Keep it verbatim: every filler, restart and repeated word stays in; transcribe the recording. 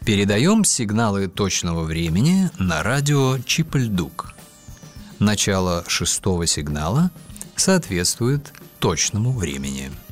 Передаем сигналы точного времени на радио Чип-Ль-Дук. Начало шестого сигнала соответствует точному времени.